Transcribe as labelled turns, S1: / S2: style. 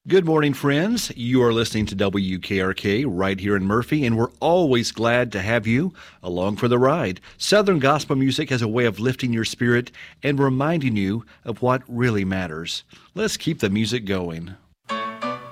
S1: Good morning, friends. You are listening to WKRK right here in Murphy, and we're always glad to have you along for the ride. Southern gospel music has a way of lifting your spirit and reminding you of what really matters. Let's keep the music going.